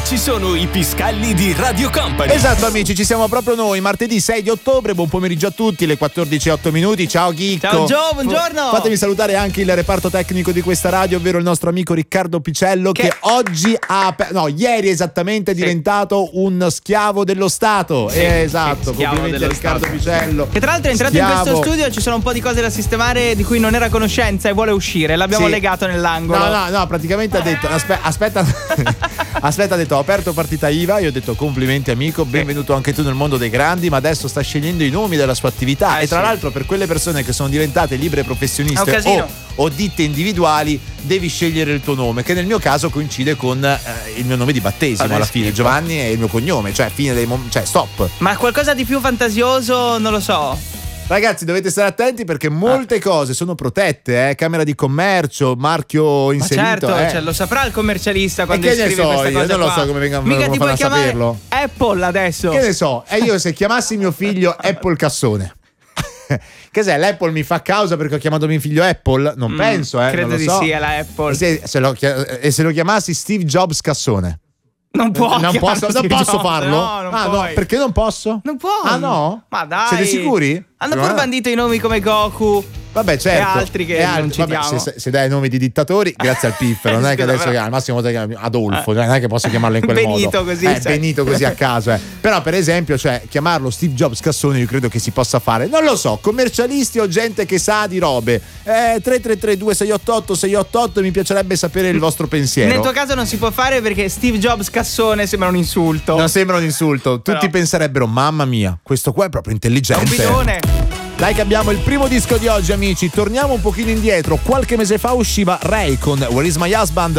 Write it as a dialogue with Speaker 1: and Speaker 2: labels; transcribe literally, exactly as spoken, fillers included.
Speaker 1: ci sono i Piscalli di Radio Company.
Speaker 2: Esatto amici, ci siamo proprio noi, martedì sei di ottobre, buon pomeriggio a tutti, le quattordici e otto minuti, ciao Chicco.
Speaker 3: Ciao Gio, buongiorno.
Speaker 2: Fatemi salutare anche il reparto tecnico di questa radio, ovvero il nostro amico Riccardo Picello che, che oggi ha, no ieri esattamente è sì. diventato un schiavo dello Stato. Sì, eh, esatto,
Speaker 3: sì,
Speaker 2: complimenti a Riccardo
Speaker 3: Stato.
Speaker 2: Picello.
Speaker 3: Che tra l'altro è entrato schiavo. in questo studio, ci sono un po' di cose da sistemare di cui non era a conoscenza e vuole uscire, l'abbiamo sì. legato nell'angolo.
Speaker 2: No, no, no, praticamente ha detto aspetta, aspetta aspetta, ha detto ho aperto partita I V A, io ho detto complimenti amico, benvenuto anche tu nel mondo dei grandi, ma adesso sta scegliendo i nomi della sua attività eh, e tra sì. l'altro per quelle persone che sono diventate libere professioniste o, o ditte individuali devi scegliere il tuo nome, che nel mio caso coincide con eh, il mio nome di battesimo Vabbè, alla fine, schifo. Giovanni è il mio cognome, cioè fine dei mom- cioè stop.
Speaker 3: Ma qualcosa di più fantasioso, non lo so.
Speaker 2: Ragazzi, dovete stare attenti perché molte ah. cose sono protette, eh? Camera di commercio, marchio inserito.
Speaker 3: Ma certo,
Speaker 2: eh.
Speaker 3: cioè, lo saprà il commercialista quando
Speaker 2: e che
Speaker 3: scrive
Speaker 2: ne so,
Speaker 3: queste
Speaker 2: io
Speaker 3: cose
Speaker 2: non
Speaker 3: qua.
Speaker 2: lo so come venga
Speaker 3: Mica
Speaker 2: come
Speaker 3: ti puoi chiamare
Speaker 2: saperlo.
Speaker 3: Apple adesso.
Speaker 2: Che ne so, e io se chiamassi mio figlio Apple Cassone. Che se l'Apple mi fa causa perché ho chiamato mio figlio Apple? Non mm, penso, eh.
Speaker 3: Credo
Speaker 2: non lo
Speaker 3: di
Speaker 2: so.
Speaker 3: sia la Apple.
Speaker 2: E se, se lo, e se lo chiamassi Steve Jobs Cassone?
Speaker 3: Non può,
Speaker 2: non posso, non posso
Speaker 3: Jobs,
Speaker 2: farlo?
Speaker 3: No, non
Speaker 2: ah,
Speaker 3: puoi.
Speaker 2: no, perché non posso?
Speaker 3: Non puoi.
Speaker 2: Ah, no?
Speaker 3: Ma dai.
Speaker 2: Siete sicuri?
Speaker 3: Hanno pure bandito i nomi come Goku.
Speaker 2: Vabbè, certo.
Speaker 3: E altri che
Speaker 2: e
Speaker 3: non
Speaker 2: altri,
Speaker 3: citiamo.
Speaker 2: vabbè, se, se dai nomi di dittatori, grazie al piffero. Non è che adesso al massimo te chiami Adolfo, cioè non è che posso chiamarlo in quel
Speaker 3: Benito
Speaker 2: modo.
Speaker 3: così,
Speaker 2: eh,
Speaker 3: sai.
Speaker 2: Benito così a caso. Eh. Però, per esempio, cioè, chiamarlo Steve Jobs Cassone, io credo che si possa fare. Non lo so, commercialisti o gente che sa di robe. Eh, tre tre tre due sei otto otto sei otto otto, mi piacerebbe sapere il vostro pensiero.
Speaker 3: Nel tuo caso non si può fare perché Steve Jobs Cassone sembra un insulto.
Speaker 2: Non sembra un insulto. Tutti
Speaker 3: Però.
Speaker 2: penserebbero, mamma mia, questo qua è proprio intelligente.
Speaker 3: È un bidone.
Speaker 2: Dai che abbiamo il primo disco di oggi amici, torniamo un pochino indietro, qualche mese fa usciva Ray con Where Is My Husband,